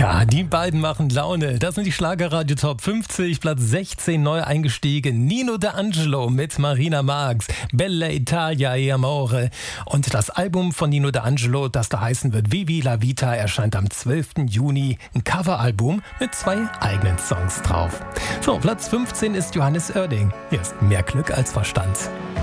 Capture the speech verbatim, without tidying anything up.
Ja, die beiden machen Laune. Das sind die Schlagerradio Top fünfzig, Platz sechzehn neu eingestiegen. Nino D'Angelo mit Marina Marx, Bella Italia e Amore. Und das Album von Nino D'Angelo, das da heißen wird Vivi la Vita, erscheint am zwölften Juni. Ein Coveralbum mit zwei eigenen Songs drauf. So, Platz fünfzehn ist Johannes Oerding. Hier ist Mehr Glück als Verstand.